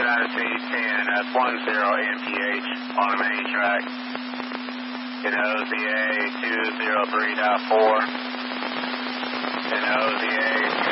United 10, that's 10 MPH on the main track. In OZA 203.4. In OZA